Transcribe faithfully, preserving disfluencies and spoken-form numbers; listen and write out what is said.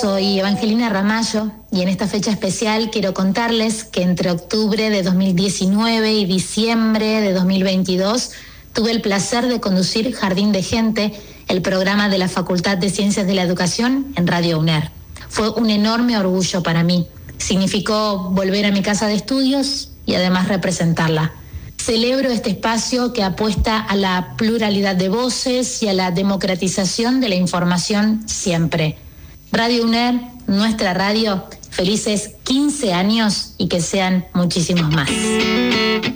Soy Evangelina Ramallo y en esta fecha especial quiero contarles que entre octubre de dos mil diecinueve y diciembre de dos mil veintidós tuve el placer de conducir Jardín de Gente, el programa de la Facultad de Ciencias de la Educación en Radio UNER. Fue un enorme orgullo para mí. Significó volver a mi casa de estudios y además representarla. Celebro este espacio que apuesta a la pluralidad de voces y a la democratización de la información siempre. Radio UNER, nuestra radio, felices quince años y que sean muchísimos más.